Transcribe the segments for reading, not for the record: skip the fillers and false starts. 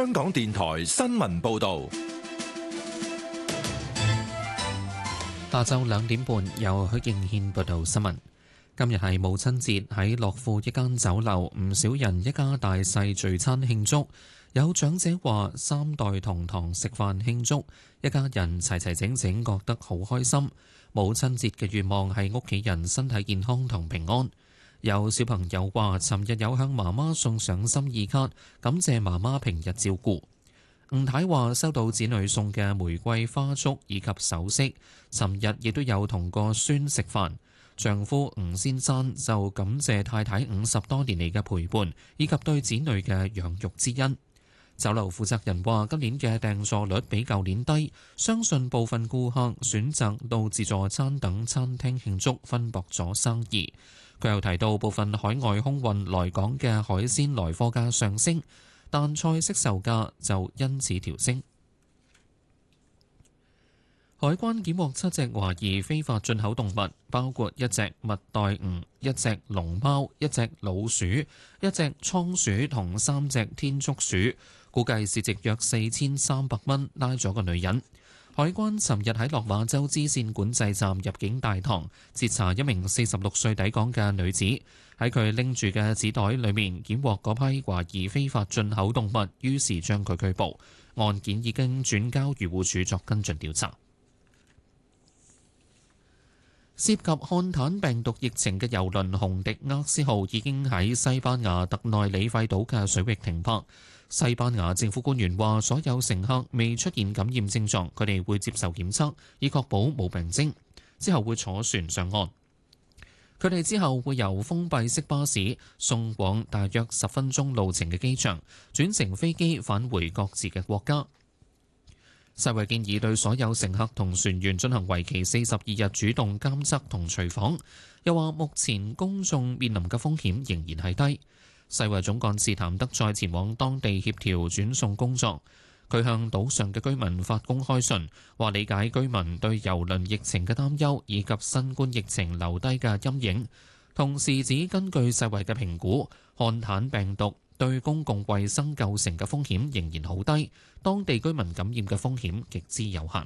香港電台新聞報道。 下晝2點半，由許敬軒報道新聞。今日係母親節，喺樂富一間酒樓，唔少人一家大細聚餐慶祝。有長者話3代同堂食飯慶祝，一家人齊齊整整，覺得好開心。母親節嘅願望係屋企人身體健康同平安。有小朋友話，尋日有向媽媽送上心意卡，感謝媽媽平日照顧。吳太話收到子女送嘅玫瑰花束以及首飾，尋日亦都有同個孫食飯。丈夫吳先生就感謝太太50多年嚟嘅陪伴，以及對子女嘅養育之恩。酒樓負責人話，今年嘅訂座率比舊年低，相信部分顧客選擇到自助餐等餐廳慶祝，分薄咗生意。佢又提到，部分海外空運來港嘅海鮮來貨價上升，但菜式售價就因此調升。海關檢獲7隻懷疑非法進口動物，包括1隻蜜袋鼯、1隻龍貓、1隻老鼠、1隻倉鼠同3隻天竺鼠，估計市值約4300蚊，拉咗個女人。海關尋日喺落馬洲支線管制站入境大堂截查一名46歲抵港嘅女子，喺佢拎住嘅紙袋裏面檢獲嗰批懷疑非法進口動物，於是將佢拘捕。案件已經轉交漁護署作跟進調查。涉及漢坦病毒疫情嘅郵輪紅迪厄斯號已經喺西班牙特內里費島嘅水域停泊。西班牙政府官員話，所有乘客未出現感染症狀，佢哋會接受檢測，以確保冇病徵，之後會坐船上岸。佢哋之後會由封閉式巴士送往大約10分鐘路程嘅機場，轉乘飛機返回各自嘅國家。世衛建議對所有乘客同船員進行為期42日主動監測同隨訪，又話目前公眾面臨嘅風險仍然係低。世衛總幹事譚德塞前往當地協調轉送工作，佢向島上嘅居民發公開信，話理解居民對郵輪疫情嘅擔憂以及新冠疫情留低嘅陰影，同時指根據世衛嘅評估，漢坦病毒對公共衛生構成嘅風險仍然好低，當地居民感染嘅風險極之有限。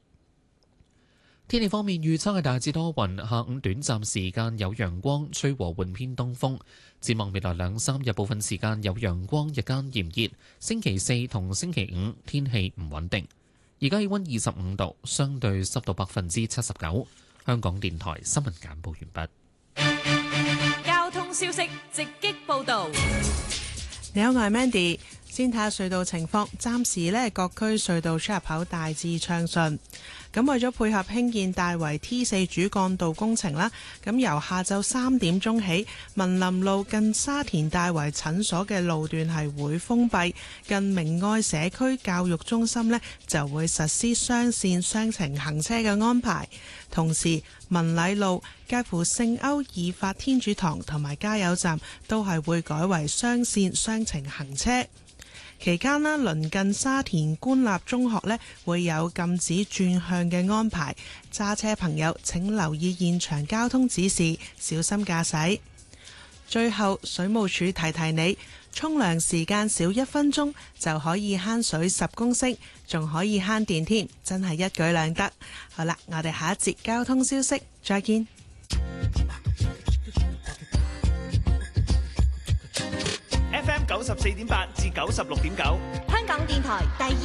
天氣方面，預測係大致多雲，下午短暫時間有陽光，吹和緩偏東風。展望未來2-3日，部分時間有陽光，日間炎熱。星期4同星期5天氣唔穩定。而家氣溫25度，相對濕度79%。香港電台新聞簡報完畢。交通消息直擊報道。 你好，我係 Mandy。先睇下隧道情況，暫時呢各區隧道出入口大致暢順。咁為咗配合興建大圍 T4 主幹道工程啦，咁由下晝3點鐘起，文林路近沙田大圍診所嘅路段係會封閉，近明愛社區教育中心呢就會實施雙線雙程行車嘅安排。同時，文禮路介乎聖歐爾法天主堂同埋加油站都係會改為雙線雙程行車。期間啦，鄰近沙田官立中學呢會有禁止轉向嘅安排，揸車朋友請留意現場交通指示，小心駕駛。最後，水務署提提你，沖涼時間少1分鐘就可以慳水10公升，仲可以慳電添，真係一舉兩得。好啦，我哋下一節交通消息再見。 FM 94.8至96.9， 香港電台第二